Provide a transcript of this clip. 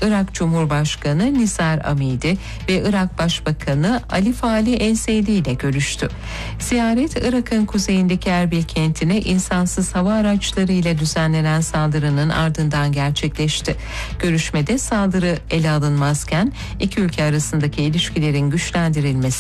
Irak Cumhurbaşkanı Nizar Amidi ve Irak Başbakanı Ali Fali El-Seydi ile görüştü. Ziyaret, Irak'ın kuzeyindeki Erbil kentine insansız hava araçları ile düzenlenen saldırının ardından gerçekleşti. Görüşmede saldırı ele alınmazken iki ülke arasındaki ilişkilerin güçlendirilmesi